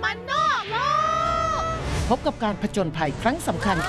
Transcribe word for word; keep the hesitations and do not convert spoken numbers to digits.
มันนอกโลกพบกับการผจญภัยครั้งสำคัญ